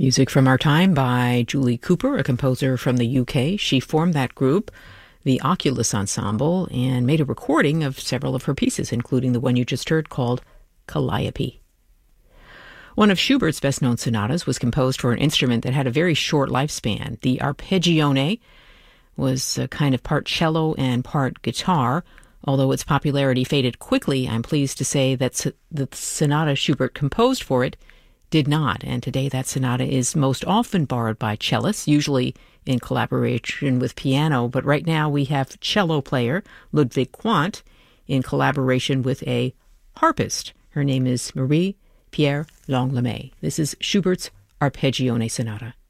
Music from our time by Julie Cooper, a composer from the UK. She formed that group, the Oculus Ensemble, and made a recording of several of her pieces, including the one you just heard called Calliope. One of Schubert's best-known sonatas was composed for an instrument that had a very short lifespan. The Arpeggione was a kind of part cello and part guitar. Although its popularity faded quickly, I'm pleased to say that the sonata Schubert composed for it did not, and today that sonata is most often borrowed by cellists, usually in collaboration with piano, but right now we have cello player Ludwig Quandt in collaboration with a harpist. Her name is Marie-Pierre Langlois. This is Schubert's Arpeggione Sonata.